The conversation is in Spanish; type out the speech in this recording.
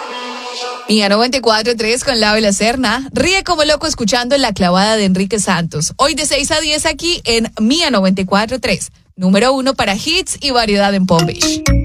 Mía 94.3 con Lau y la Serna. Ríe como loco escuchando La Clavada de Enrique Santos. Hoy de 6 a 10 aquí en Mía 94.3. Número 1 para hits y variedad en Palm Beach.